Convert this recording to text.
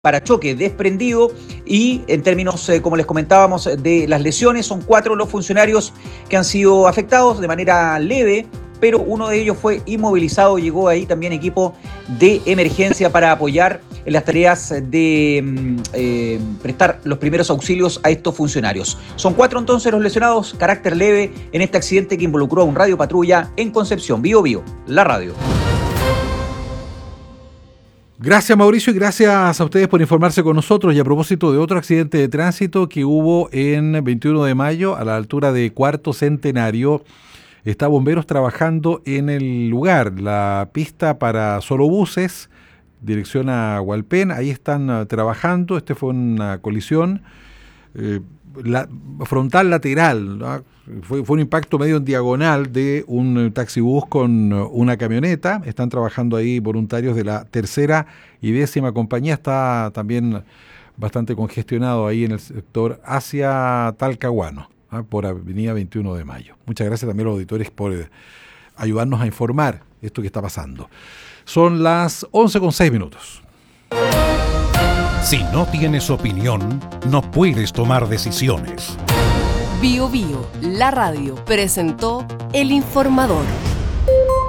parachoque desprendido y en términos, como les comentábamos, de las lesiones, son 4 los funcionarios que han sido afectados de manera leve, pero uno de ellos fue inmovilizado. Llegó ahí también equipo de emergencia para apoyar en las tareas de prestar los primeros auxilios a estos funcionarios. Son 4 entonces los lesionados, carácter leve, en este accidente que involucró a un radio patrulla en Concepción. Bío Bío, la radio. Gracias, Mauricio, y gracias a ustedes por informarse con nosotros. Y a propósito de otro accidente de tránsito que hubo en 21 de mayo, a la altura de Cuarto Centenario, está bomberos trabajando en el lugar, la pista para solo buses, dirección a Hualpén, ahí están trabajando. Este fue una colisión frontal lateral, ¿no? Fue un impacto medio en diagonal de un taxibús con una camioneta. Están trabajando ahí voluntarios de la 3ª y 10ª compañía. Está también bastante congestionado ahí en el sector hacia Talcahuano, por avenida 21 de mayo. Muchas gracias también a los auditores por ayudarnos a informar esto que está pasando. Son las 11:06. Si no tienes opinión, no puedes tomar decisiones. Bío Bío, la radio, presentó El Informador.